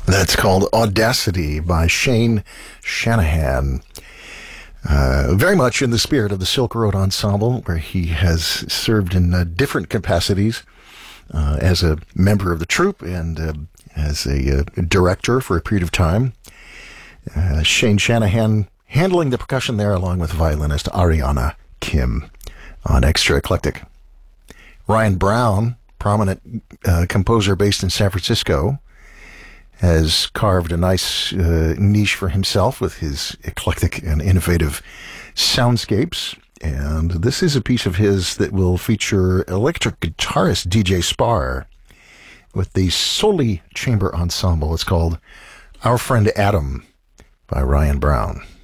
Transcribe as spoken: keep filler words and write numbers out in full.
That's called Audacity by Shane Shanahan. Uh, very much in the spirit of the Silk Road Ensemble, where he has served in uh, different capacities uh, as a member of the troupe and uh, as a uh, director for a period of time. Uh, Shane Shanahan handling the percussion there along with violinist Ariana Kim on Extra Eclectic. Ryan Brown, prominent uh, composer based in San Francisco, has carved a nice uh, niche for himself with his eclectic and innovative soundscapes. And this is a piece of his that will feature electric guitarist D J Spar with the Soli Chamber Ensemble. It's called Our Friend Adam by Ryan Brown.